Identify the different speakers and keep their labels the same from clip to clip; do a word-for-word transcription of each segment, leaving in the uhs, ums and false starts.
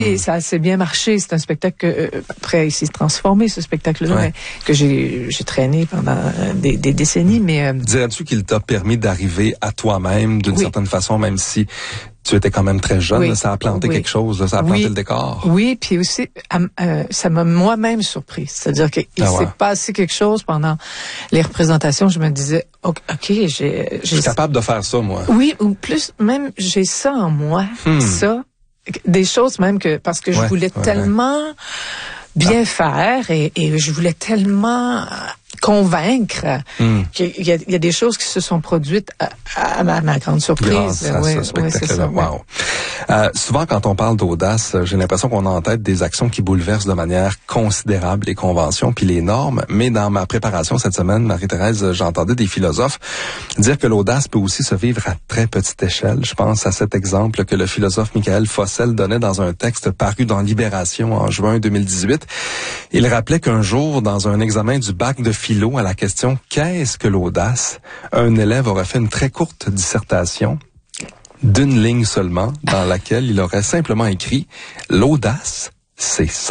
Speaker 1: Et ça a assez bien marché. C'est un spectacle que, euh, après, il s'est transformé, ce spectacle-là,
Speaker 2: ouais.
Speaker 1: mais, que j'ai, j'ai traîné pendant des, des décennies, mais... Euh,
Speaker 2: Dirais-tu qu'il t'a permis d'arriver à toi-même d'une
Speaker 1: oui.
Speaker 2: certaine façon, même si tu étais quand même très jeune,
Speaker 1: oui.
Speaker 2: là, ça a planté
Speaker 1: oui.
Speaker 2: quelque chose, là, ça a planté
Speaker 1: oui.
Speaker 2: le décor.
Speaker 1: Oui, puis aussi, euh, ça m'a moi-même surpris. C'est-à-dire qu'il ah ouais. s'est passé quelque chose pendant les représentations. Je me disais, OK, okay j'ai... j'ai
Speaker 2: je suis capable de faire ça, moi.
Speaker 1: Oui, ou plus, même, j'ai ça en moi, hmm. ça... Des choses même que parce que je ouais, voulais ouais, tellement ouais. bien ah. faire et, et je voulais tellement convaincre mm. qu'il y a, il y a des choses qui se sont produites à, à, ma, à ma grande surprise.
Speaker 2: Grâce à
Speaker 1: ouais,
Speaker 2: ce spectacle-là.
Speaker 1: Ouais,
Speaker 2: wow. Euh, souvent, quand on parle d'audace, j'ai l'impression qu'on a en tête des actions qui bouleversent de manière considérable les conventions puis les normes. Mais dans ma préparation cette semaine, Marie-Thérèse, j'entendais des philosophes dire que l'audace peut aussi se vivre à très petite échelle. Je pense à cet exemple que le philosophe Michael Fossel donnait dans un texte paru dans Libération en juin deux mille dix-huit. Il rappelait qu'un jour, dans un examen du bac de philo à la question « Qu'est-ce que l'audace ?», un élève aurait fait une très courte dissertation d'une ligne seulement, dans laquelle il aurait simplement écrit « L'audace, c'est ça ».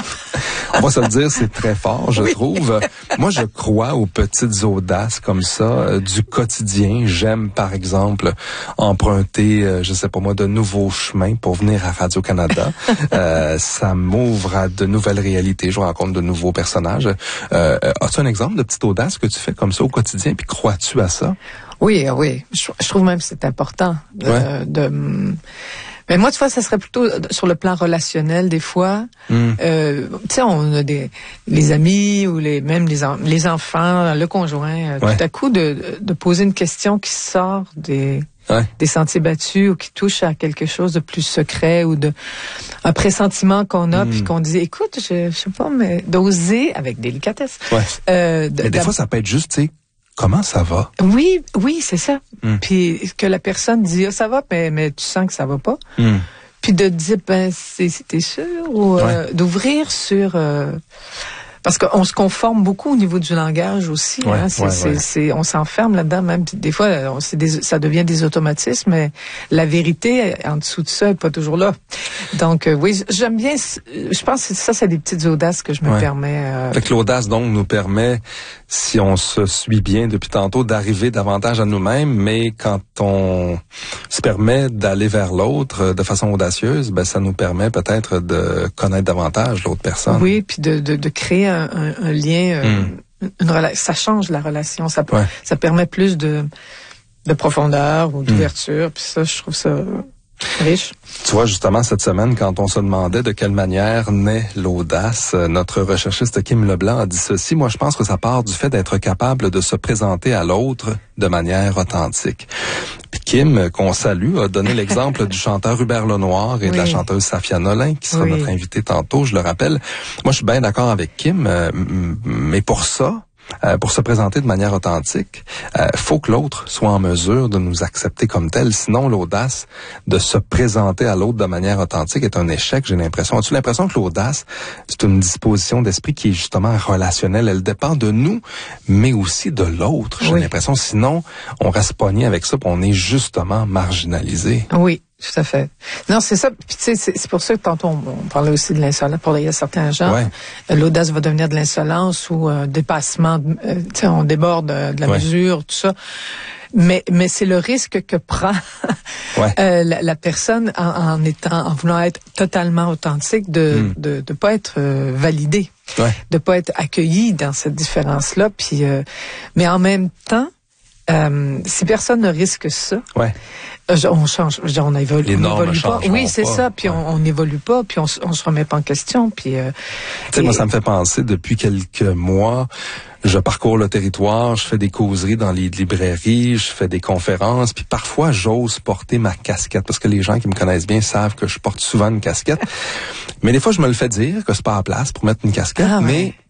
Speaker 2: On va se le dire, c'est très fort, je oui. trouve. Moi, je crois aux petites audaces comme ça, euh, du quotidien. J'aime, par exemple, emprunter, euh, je sais pas moi, de nouveaux chemins pour venir à Radio-Canada. euh, ça m'ouvre à de nouvelles réalités. Je rencontre de nouveaux personnages. Euh, as-tu un exemple de petite audace que tu fais comme ça au quotidien, puis crois-tu à ça?
Speaker 1: Oui, oui. Je, je trouve même que c'est important de... Ouais. de Mais moi, tu vois, ça serait plutôt sur le plan relationnel des fois. Mm. Euh, tu sais, on a des les amis ou les même les en, les enfants, le conjoint. Ouais. Tout à coup, de de poser une question qui sort des ouais. des sentiers battus ou qui touche à quelque chose de plus secret ou de un pressentiment qu'on a mm. puis qu'on dit, écoute, je, je sais pas, mais d'oser avec délicatesse.
Speaker 2: Ouais.
Speaker 1: Euh, de,
Speaker 2: mais des fois, ça peut être juste, tu sais. Comment ça va?
Speaker 1: Oui, oui, c'est ça.
Speaker 2: Mm.
Speaker 1: Puis que la personne dit, ah, ça va, mais, mais tu sens que ça va pas.
Speaker 2: Mm.
Speaker 1: Puis de dire, ben, c'est, t'es sûr? Ou euh, ouais. d'ouvrir sur... Euh, parce qu'on se conforme beaucoup au niveau du langage aussi.
Speaker 2: Ouais,
Speaker 1: hein, c'est,
Speaker 2: ouais,
Speaker 1: c'est,
Speaker 2: ouais.
Speaker 1: c'est, on s'enferme là-dedans même. Puis des fois, on, c'est des, ça devient des automatismes, mais la vérité, en dessous de ça, n'est pas toujours là. Donc, euh, oui, j'aime bien... Je pense que ça, c'est des petites audaces que je me
Speaker 2: ouais.
Speaker 1: permets. Euh...
Speaker 2: Fait que l'audace, donc, nous permet, si on se suit bien depuis tantôt, d'arriver davantage à nous-mêmes, mais quand on se permet d'aller vers l'autre de façon audacieuse, ben ça nous permet peut-être de connaître davantage l'autre personne.
Speaker 1: Oui, puis de, de, de créer un, un, un lien, euh, mm. une rela- ça change la relation, ça,
Speaker 2: ouais.
Speaker 1: ça permet plus de, de profondeur ou d'ouverture, mm. puis ça, je trouve ça riche.
Speaker 2: Tu vois, justement, cette semaine, quand on se demandait de quelle manière naît l'audace, notre recherchiste Kim Leblanc a dit ceci. Moi, je pense que ça part du fait d'être capable de se présenter à l'autre de manière authentique. Puis Kim, qu'on salue, a donné l'exemple du chanteur Hubert Lenoir et oui. de la chanteuse Safia Nolin, qui sera oui. notre invitée tantôt, je le rappelle. Moi, je suis bien d'accord avec Kim, euh, mais pour ça, Euh, pour se présenter de manière authentique, euh, faut que l'autre soit en mesure de nous accepter comme tel. Sinon, l'audace de se présenter à l'autre de manière authentique est un échec, j'ai l'impression. As-tu l'impression que l'audace, c'est une disposition d'esprit qui est justement relationnelle? Elle dépend de nous, mais aussi de l'autre, j'ai oui. l'impression. Sinon, on reste pogné avec ça, puis on est justement marginalisé.
Speaker 1: Oui. Tout à fait. Non, c'est ça. Puis tu sais, c'est, c'est pour ça que tantôt on, on parlait aussi de l'insolence. Pour il y a certains gens,
Speaker 2: ouais.
Speaker 1: euh, l'audace va devenir de l'insolence ou un euh, dépassement. Euh, tu sais, on déborde de, de la ouais. mesure, tout ça. Mais mais c'est le risque que prend
Speaker 2: ouais.
Speaker 1: euh, la, la personne en, en étant, en voulant être totalement authentique, de mm. de, de pas être euh, validé,
Speaker 2: ouais.
Speaker 1: de pas être accueilli dans cette différence-là. Puis, euh, mais en même temps, euh, si personne ne risque ça.
Speaker 2: Ouais.
Speaker 1: On change, on évolue,
Speaker 2: les
Speaker 1: on évolue pas. Oui, c'est
Speaker 2: pas.
Speaker 1: ça. Puis ouais. on n'évolue pas, puis on, on se remet pas en question. Puis, euh,
Speaker 2: tu sais, et... moi, ça me fait penser depuis quelques mois. Je parcours le territoire, je fais des causeries dans les librairies, je fais des conférences, puis parfois j'ose porter ma casquette parce que les gens qui me connaissent bien savent que je porte souvent une casquette. Mais des fois, je me le fais dire que c'est pas à la place pour mettre une casquette,
Speaker 1: ah,
Speaker 2: mais
Speaker 1: ouais.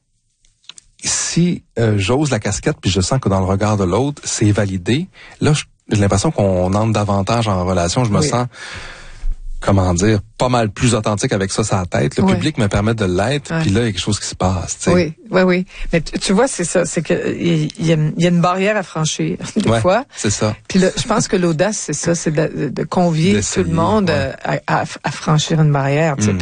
Speaker 2: si euh, j'ose la casquette puis je sens que dans le regard de l'autre, c'est validé, là, je J'ai l'impression qu'on entre davantage en relation. Je me oui. sens comment dire, pas mal plus authentique avec ça sur la tête. Le
Speaker 1: ouais.
Speaker 2: public me permet de l'être,
Speaker 1: ouais.
Speaker 2: puis là, il y a quelque chose qui se passe. T'sais.
Speaker 1: Oui, oui, oui. Mais tu, tu vois, c'est ça, c'est que il y, y, y a une barrière à franchir des
Speaker 2: ouais,
Speaker 1: fois.
Speaker 2: C'est ça.
Speaker 1: Puis là, je pense que l'audace, c'est ça, c'est de, de convier tout le monde ouais. à, à, à franchir une barrière. Mm.